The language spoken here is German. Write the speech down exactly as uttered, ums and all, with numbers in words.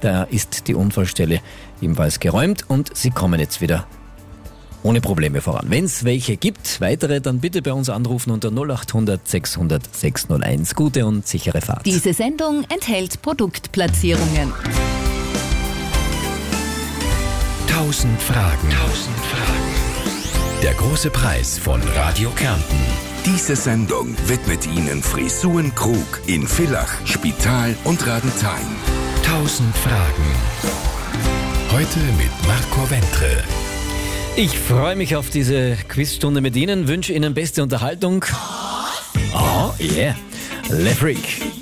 Da ist die Unfallstelle ebenfalls geräumt und Sie kommen jetzt wieder ohne Probleme voran. Wenn es welche gibt, weitere, dann bitte bei uns anrufen unter null acht hundert sechshundert sechshunderteins. Gute und sichere Fahrt. Diese Sendung enthält Produktplatzierungen. Tausend Fragen. Tausend Fragen. Der große Preis von Radio Kärnten. Diese Sendung widmet Ihnen Frisuren Krug in Villach, Spital und Radenthein. Tausend Fragen. Heute mit Marco Ventre. Ich freue mich auf diese Quizstunde mit Ihnen, wünsche Ihnen beste Unterhaltung. Oh, yeah. Le Freak.